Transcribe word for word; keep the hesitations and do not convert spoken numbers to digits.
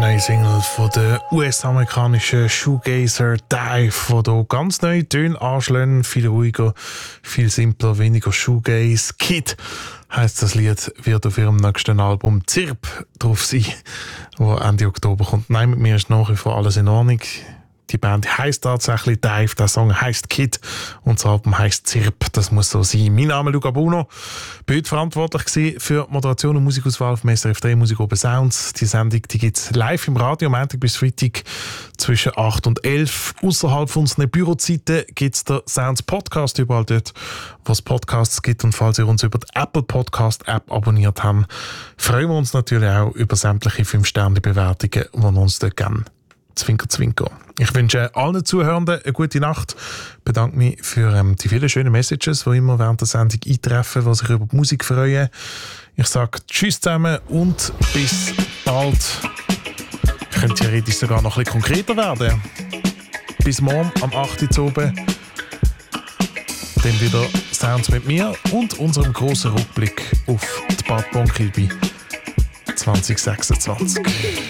Neue Single von der U S-amerikanischen Shoegazer Dive, die hier ganz neue Töne anschlägt, viel ruhiger, viel simpler, weniger Shoegaze. Kid heisst das Lied, wird auf ihrem nächsten Album Zirp drauf sein, wo Ende Oktober kommt. Nein, mit mir ist nach wie vor alles in Ordnung. Die Band heisst tatsächlich Dive, der Song heisst Kid und das Album heisst Zirp. Das muss so sein. Mein Name ist Luca Bruno. Ich war heute verantwortlich für Moderation und Musikauswahl auf S R F drei Musik Open Sounds. Die Sendung gibt es live im Radio, Montag bis Freitag zwischen acht und elf. Außerhalb von unseren Bürozeiten gibt es den Sounds Podcast überall dort, wo es Podcasts gibt. Und falls ihr uns über die Apple Podcast App abonniert habt, freuen wir uns natürlich auch über sämtliche fünf Sterne Bewertungen, die ihr uns dort gerne Zwinker, Zwinker. Ich wünsche allen Zuhörenden eine gute Nacht. Ich bedanke mich für ähm, die vielen schönen Messages, die immer während der Sendung eintreffen, die sich über die Musik freuen. Ich sage Tschüss zusammen und bis bald. Könnte theoretisch sogar noch ein bisschen konkreter werden. Bis morgen am acht Uhr oben. Dann wieder Sounds mit mir und unserem grossen Rückblick auf die Bad Bonn-Kilby zwanzig sechsundzwanzig.